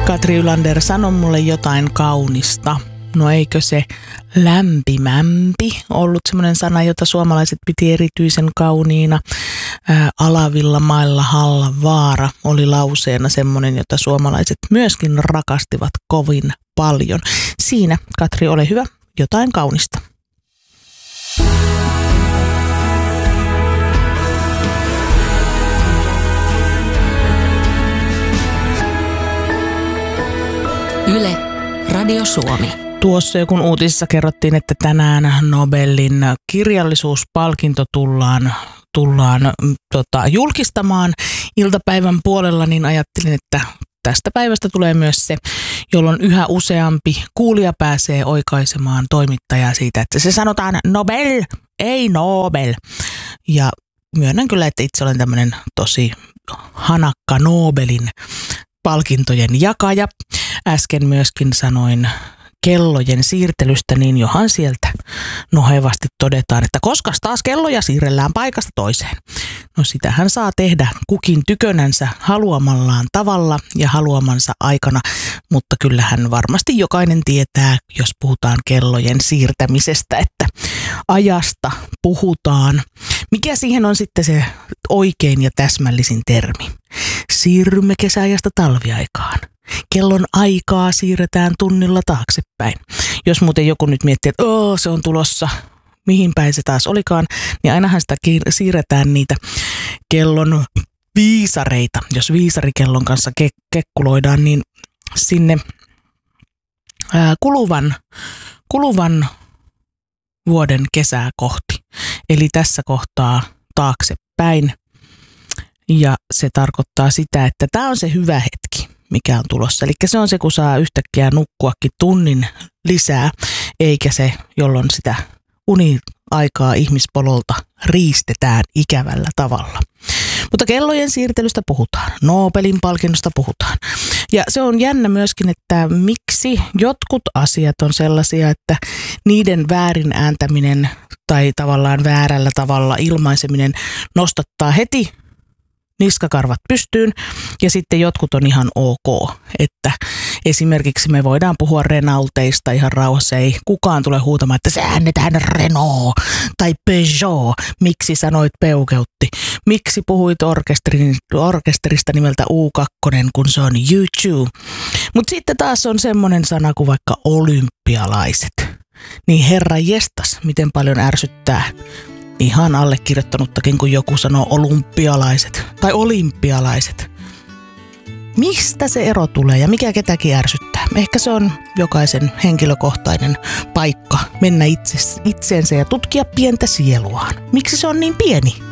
Katri Ylander, sano mulle jotain kaunista. No eikö se lämpimämpi ollut semmoinen sana, jota suomalaiset piti erityisen kauniina. Alavilla mailla Hallan vaara oli lauseena semmoinen, jota suomalaiset myöskin rakastivat kovin paljon. Siinä, Katri, ole hyvä, jotain kaunista. Yle, Radio Suomi. Tuossa kun uutisissa kerrottiin, että tänään Nobelin kirjallisuuspalkinto tullaan julkistamaan iltapäivän puolella, niin ajattelin, että tästä päivästä tulee myös se, jolloin yhä useampi kuulija pääsee oikaisemaan toimittajaa siitä, että se sanotaan Nobel, ei Nobel. Ja myönnän kyllä, että itse olen tämmöinen tosi hanakka Nobelin palkintojen jakaja. Äsken myöskin sanoin kellojen siirtelystä, niin johan sieltä nohevasti todetaan, että koska taas kelloja siirrellään paikasta toiseen. No sitähän saa tehdä kukin tykönänsä haluamallaan tavalla ja haluamansa aikana, mutta kyllähän varmasti jokainen tietää, jos puhutaan kellojen siirtämisestä, että ajasta puhutaan. Mikä siihen on sitten se oikein ja täsmällisin termi? Siirrymme kesäajasta talviaikaan. Kellon aikaa siirretään tunnilla taaksepäin. Jos muuten joku nyt miettii, että se on tulossa, mihin päin se taas olikaan, niin ainahan sitä siirretään niitä kellon viisareita. Jos viisarikellon kanssa kekkuloidaan, niin sinne kuluvan vuoden kesää kohti. Eli tässä kohtaa taaksepäin. Ja se tarkoittaa sitä, että tämä on se hyvä hetki, mikä on tulossa. Eli se on se, kun saa yhtäkkiä nukkuakin tunnin lisää, eikä se, jolloin sitä uniaikaa ihmispololta riistetään ikävällä tavalla. Mutta kellojen siirtelystä puhutaan, Nobelin palkinnosta puhutaan. Ja se on jännä myöskin, että miksi jotkut asiat on sellaisia, että niiden väärin ääntäminen tai tavallaan väärällä tavalla ilmaiseminen nostattaa heti niskakarvat pystyyn, ja sitten jotkut on ihan ok, että esimerkiksi me voidaan puhua Renaulteista ihan rauhassa, ei kukaan tule huutamaan, että se äännetään Renault tai Peugeot, miksi sanoit Peukeutti, miksi puhuit orkesterista nimeltä U2, kun se on U2, mutta sitten taas on semmoinen sana kuin vaikka olympialaiset, niin herra jestas, miten paljon ärsyttää ihan allekirjoittanuttakin, kun joku sanoo olympialaiset tai olympialaiset. Mistä se ero tulee ja mikä ketäkin ärsyttää? Ehkä se on jokaisen henkilökohtainen paikka mennä itseensä ja tutkia pientä sieluaan. Miksi se on niin pieni?